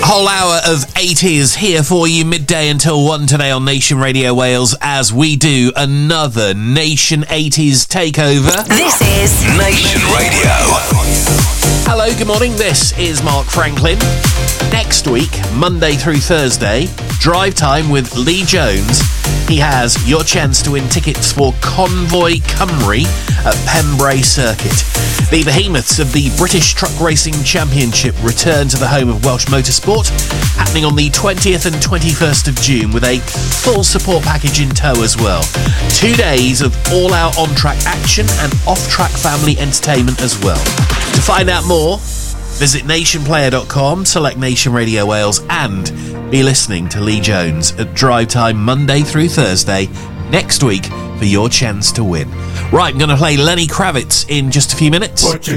Whole hour of 80s here for you, midday until 1 today on Nation Radio Wales, as we do another Nation 80s takeover. This is Nation Radio. Hello, good morning, this is Mark Franklin. Next week, Monday through Thursday, drive time with Lee Jones. He has your chance to win tickets for Convoy Cymru at Pembrey Circuit. The behemoths of the British Truck Racing Championship return to the home of Welsh motorsport, happening on the 20th and 21st of June with a full support package in tow as well. 2 days of all-out on-track action and off-track family entertainment as well. To find out more, visit nationplayer.com, select Nation Radio Wales and be listening to Lee Jones at drive time Monday through Thursday next week for your chance to win. Right, I'm going to play Lenny Kravitz in just a few minutes.